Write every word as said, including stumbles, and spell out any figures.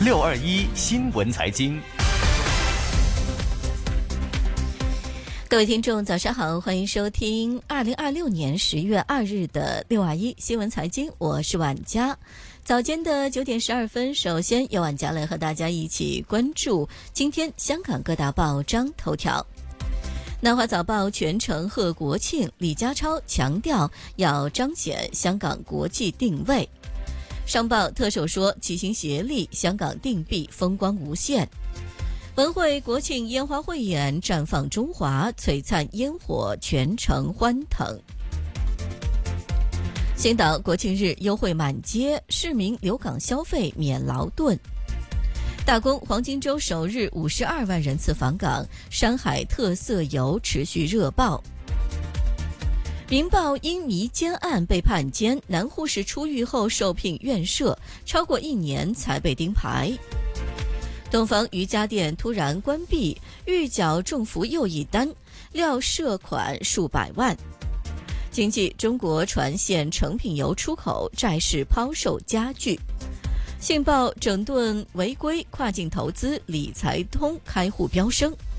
六二一新闻财经。 各位听众早上好，欢迎收听二零二六年十月二日的六二一新闻财经，我是婉佳。早间的九点十二分，首先由婉佳来和大家一起关注今天香港各大报章头条。南华早报全程贺国庆，李家超强调要彰显香港国际定位。商报特首说齐心协力，香港定必风光无限。文汇国庆烟花汇演绽放中华，璀璨烟火全城欢腾。星岛国庆日优惠满街，市民留港消费免劳顿。大公黄金周首日五十二万人次访港，山海特色游持续热爆。明报因迷奸案被判监，男护士出狱后受聘院舍，超过一年才被钉牌。东方瑜伽店突然关闭，预缴中福又一单，料涉款数百万。经济中国船限成品油出口，债市抛售加剧。信报整顿违规跨境投资，理财通开户飙升。